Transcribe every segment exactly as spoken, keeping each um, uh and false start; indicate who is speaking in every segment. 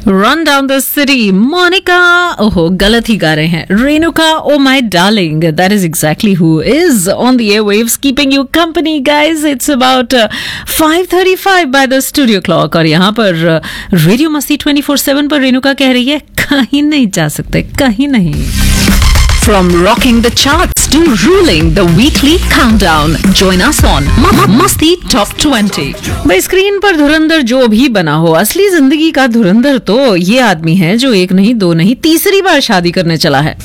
Speaker 1: Run down the city, Monica. ओहो गलत ही गा रहे हैं. Renuka, oh my darling. That is exactly who is on the airwaves keeping you company, guys. It's about uh, five thirty-five by the studio clock. और यहाँ पर radio मस्ती twenty four seven पर रेणुका कह रही है कहीं नहीं जा सकते, कहीं नहीं. From rocking the charts to ruling the weekly countdown, join us on Masti Top twenty. भाई स्क्रीन पर धुरंधर जो भी बना हो, असली जिंदगी का धुरंधर तो ये आदमी है जो एक नहीं दो नहीं तीसरी बार शादी करने चला है.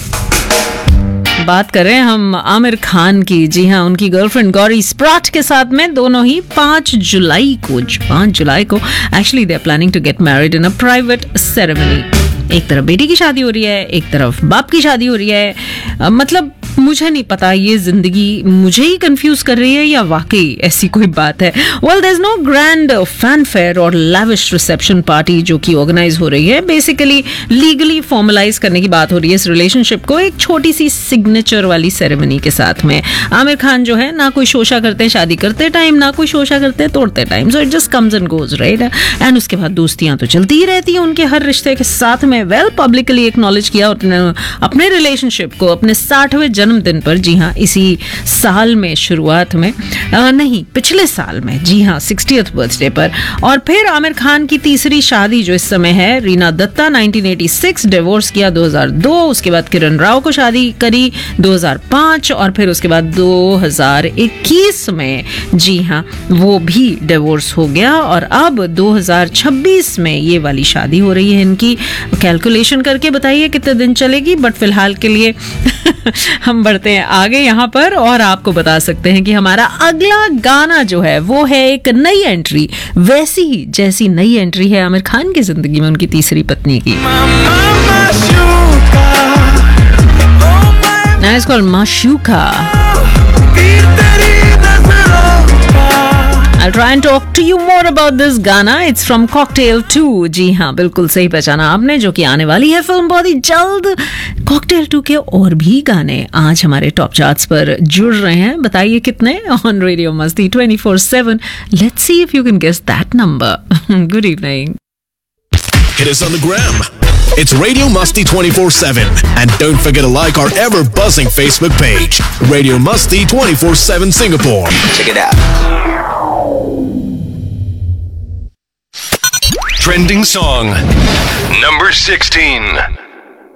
Speaker 1: बात करें हम आमिर खान की. जी हाँ, उनकी गर्लफ्रेंड गौरी स्प्राट के साथ में दोनों ही पाँच जुलाई को पाँच जुलाई को actually they are planning to get married in a private ceremony. एक तरफ बेटी की शादी हो रही है, एक तरफ बाप की शादी हो रही है. आ, मतलब मुझे नहीं पता ये जिंदगी मुझे ही कंफ्यूज कर रही है या वाकई ऐसी कोई बात है. Well there is no grand fanfare और लैविश रिसेप्शन पार्टी जो कि ऑर्गेनाइज हो रही है. बेसिकली लीगली फॉर्मलाइज करने की बात हो रही है इस रिलेशनशिप को एक छोटी सी सिग्नेचर वाली सेरेमनी के साथ में. आमिर खान जो है ना कोई शोशा करते शादी करते टाइम, ना कोई शोशा करते तोड़ते time. So it just comes and goes, right. And उसके बाद दोस्तियां तो चलती ही रहती है उनके हर रिश्ते के साथ में. वेल पब्लिकली एक्नॉलेज किया अपने रिलेशनशिप को अपने साठवें जन्मदिन पर. जी हाँ, इसी साल में शुरुआत में आ, नहीं पिछले साल में, जी हाँ सिक्सटियथ बर्थडे पर. और फिर आमिर खान की तीसरी शादी जो इस समय है, Reena Dutta nineteen eighty six, divorce किया दो हज़ार दो. उसके बाद किरण राव को शादी करी दो हज़ार पाँच और फिर उसके बाद दो हज़ार इक्कीस में जी हाँ वो भी डिवोर्स हो गया. और अब दो हज़ार छब्बीस में ये वाली शादी हो रही है इनकी. कैलकुलेशन करके बताइए कितने दिन चलेगी, बट फिलहाल के लिए हम बढ़ते हैं आगे यहाँ पर और आपको बता सकते हैं कि हमारा अगला गाना जो है वो है एक नई एंट्री, वैसी ही जैसी नई एंट्री है आमिर खान की जिंदगी में उनकी तीसरी पत्नी की. Now it's called Mashuka. I'll try and talk to you more about this Gana. It's from Cocktail to. जी हाँ, बिल्कुल सही पहचाना आपने, जो कि आने वाली है फिल्म बहुत ही जल्द. Cocktail टू के और भी गाने आज हमारे टॉप चार्ट्स पर जुड़ रहे हैं. बताइए कितने on Radio Masti twenty four seven. Let's see if you can guess that number. Good evening.
Speaker 2: Hit us on the gram. It's Radio Masti twenty four seven. And don't forget to like our ever-buzzing Facebook page, Radio Masti twenty four seven Singapore.
Speaker 3: Check it out.
Speaker 2: Trending song number sixteen.